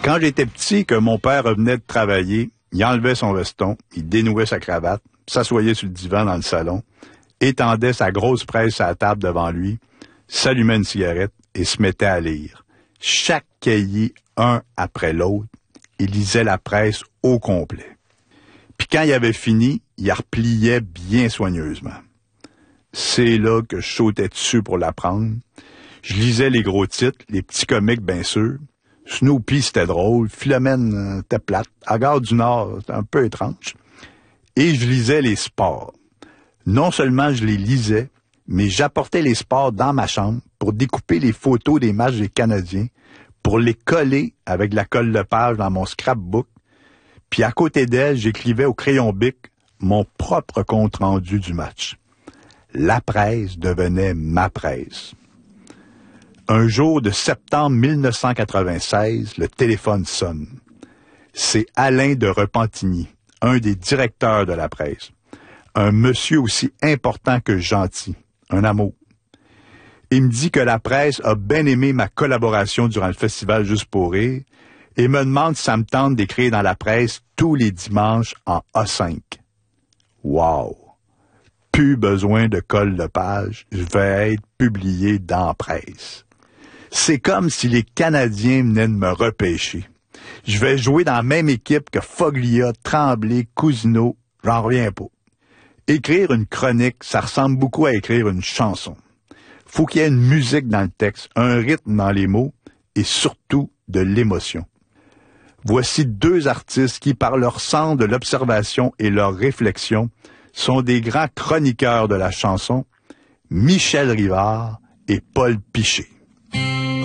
Quand j'étais petit, que mon père revenait de travailler, il enlevait son veston, il dénouait sa cravate, s'assoyait sur le divan dans le salon, étendait sa grosse presse à la table devant lui, s'allumait une cigarette et se mettait à lire. Chaque cahier, un après l'autre, il lisait la presse au complet. Puis quand il avait fini, il repliait bien soigneusement. C'est là que je sautais dessus pour l'apprendre. Je lisais les gros titres, les petits comiques bien sûr. Snoopy, c'était drôle. Philomène, était plate. À Gare du Nord, c'était un peu étrange. Et je lisais les sports. Non seulement je les lisais, mais j'apportais les sports dans ma chambre pour découper les photos des matchs des Canadiens, pour les coller avec de la colle de page dans mon scrapbook. Puis à côté d'elle, j'écrivais au crayon Bic mon propre compte-rendu du match. La presse devenait ma presse. Un jour de septembre 1996, le téléphone sonne. C'est Alain de Repentigny, un des directeurs de la presse. Un monsieur aussi important que gentil, un amour. Il me dit que la presse a bien aimé ma collaboration durant le festival Juste pour rire et me demande si ça me tente d'écrire dans la presse tous les dimanches en A5. Wow! Plus besoin de colle de page, je vais être publié dans la presse. C'est comme si les Canadiens venaient de me repêcher. Je vais jouer dans la même équipe que Foglia, Tremblay, Cousineau, j'en reviens pas. Écrire une chronique, ça ressemble beaucoup à écrire une chanson. Faut qu'il y ait une musique dans le texte, un rythme dans les mots et surtout de l'émotion. Voici deux artistes qui, par leur sens de l'observation et leur réflexion, sont des grands chroniqueurs de la chanson, Michel Rivard et Paul Piché.